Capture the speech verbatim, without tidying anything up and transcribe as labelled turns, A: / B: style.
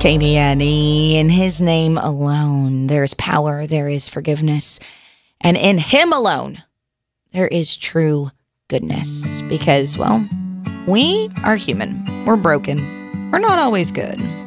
A: K D N E. In his name alone, there is power, there is forgiveness. And in him alone, there is true goodness. Because, well, we are human. We're broken. We're not always good.